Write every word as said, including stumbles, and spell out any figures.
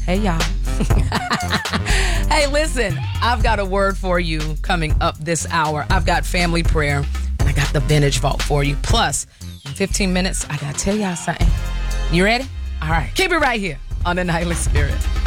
Hey, y'all. Hey, listen, I've got a word for you coming up this hour. I've got family prayer, and I got the vintage vault for you. Plus, in fifteen minutes, I got to tell y'all something. You ready? All right. Keep it right here on The Nightly Spirit.